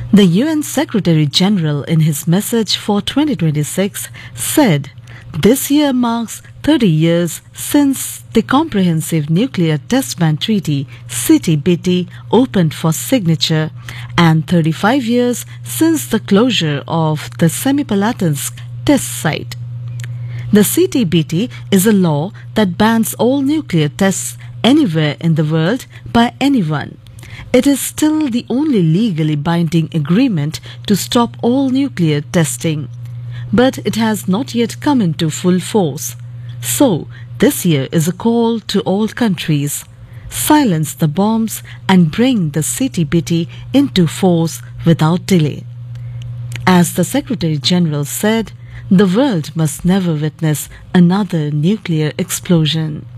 The UN Secretary-General in his message for 2026 said this year marks 30 years since the Comprehensive Nuclear Test Ban Treaty (CTBT) opened for signature and 35 years since the closure of the Semipalatinsk test site. The CTBT is a law that bans all nuclear tests anywhere in the world by anyone. It is still the only legally binding agreement to stop all nuclear testing, but it has not yet come into full force. So, this year is a call to all countries: silence the bombs and bring the CTBT into force without delay. As the Secretary-General said, the world must never witness another nuclear explosion.